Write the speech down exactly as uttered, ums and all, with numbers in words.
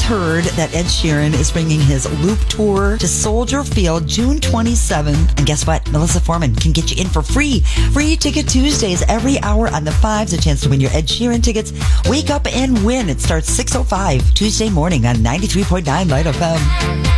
heard that Ed Sheeran is bringing his Loop Tour to Soldier Field June twenty-seventh. And guess what? Melissa Foreman can get you in for free. Free Ticket Tuesdays every hour on the Fives. A chance to win your Ed Sheeran tickets. Wake up and win. It starts six oh five Tuesday morning on ninety-three point nine Light F M.